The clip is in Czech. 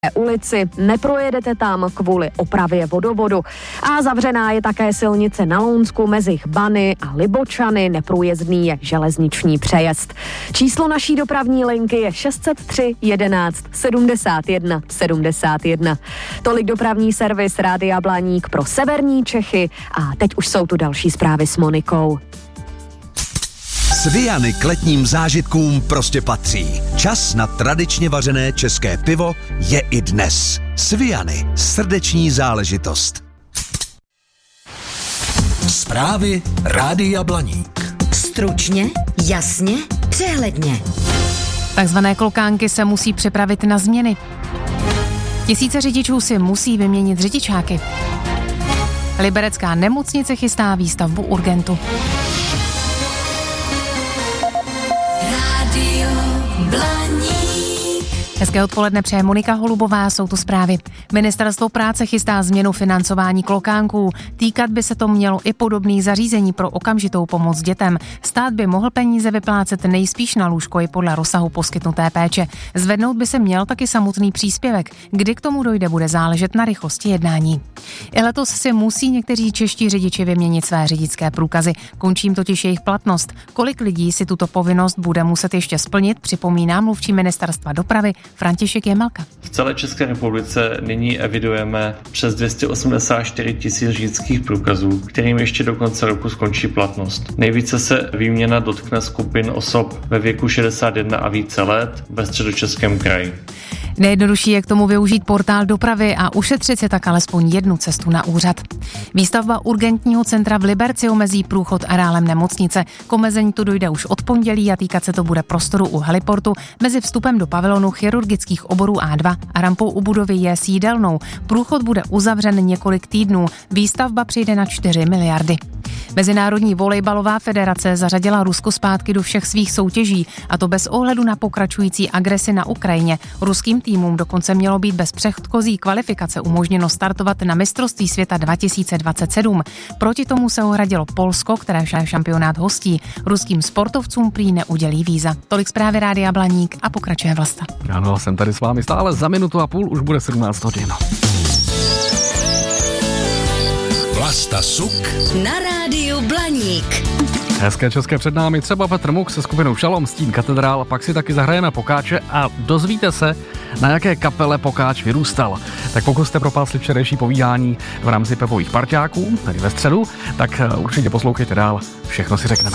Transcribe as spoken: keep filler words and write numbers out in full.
ulici, neprojedete tam kvůli opravě vodovodu. A zavřená je také silnice na Lounsku mezi Chbany a Libočany, neprůjezdný je železniční přejezd. Číslo naší dopravní linky je šest set tři jedenáct sedmdesát jedna sedmdesát jedna. Tolik dopravní servis Rádia Blaník pro severní Čechy a teď už jsou tu další zprávy s Monikou. Sviany k letním zážitkům prostě patří. Čas na tradičně vařené české pivo je i dnes. Sviany, srdeční záležitost. Zprávy Rádia Blaník. Stručně, jasně, přehledně. Takzvané klokánky se musí připravit na změny. Tisíce řidičů si musí vyměnit řidičáky. Liberecká nemocnice chystá výstavbu urgentu. Hezké odpoledne přeje Monika Holubová, jsou tu zprávy. Ministerstvo práce chystá změnu financování klokánků. Týkat by se to mělo i podobných zařízení pro okamžitou pomoc dětem. Stát by mohl peníze vyplácet nejspíš na lůžko i podle rozsahu poskytnuté péče. Zvednout by se měl taky samotný příspěvek. Kdy k tomu dojde, bude záležet na rychlosti jednání. I letos si musí někteří čeští řidiči vyměnit své řidičské průkazy. Končí jim totiž jejich platnost. Kolik lidí si tuto povinnost bude muset ještě splnit, připomíná mluvčí Ministerstva dopravy František Jemelka. V celé České republice nyní evidujeme přes dvě stě osmdesát čtyři tisíc řidičských průkazů, kterým ještě do konce roku skončí platnost. Nejvíce se výměna dotkne skupin osob ve věku šedesát jedna a více let ve Středočeském kraji. Nejjednodušší je k tomu využít portál dopravy a ušetřit si tak alespoň jednu cestu na úřad. Výstavba urgentního centra v Liberci omezí průchod areálem nemocnice. K omezení tu dojde už od pondělí a týkat se to bude prostoru u heliportu mezi vstupem do pavilonu chirurgických oborů A dva a rampou u budovy je s jídelnou. Průchod bude uzavřen několik týdnů. Výstavba přijde na čtyři miliardy. Mezinárodní volejbalová federace zařadila Rusko zpátky do všech svých soutěží, a to bez ohledu na pokračující agresi na Ukrajině. Ruským týmům dokonce mělo být bez předchozí kvalifikace umožněno startovat na mistrovství světa dva tisíce dvacet sedm. Proti tomu se ohradilo Polsko, které šampionát hostí. Ruským sportovcům prý neudělí víza. Tolik zprávy Rádia Blaník a pokračuje Vlasta. Ano, jsem tady s vámi stále, za minutu a půl už bude sedmnáct hodin. Vlasta Suk Na Rádiu Blaník. Hezké české před námi, třeba Petr Muk se skupinou Šalom, Stín Katedrál, pak si taky zahrajeme Pokáče a dozvíte se, na jaké kapele Pokáč vyrůstal. Tak pokud jste propásli včerejší povídání v rámci Pepových parťáků, tady ve středu, tak určitě poslouchejte dál, všechno si řekneme.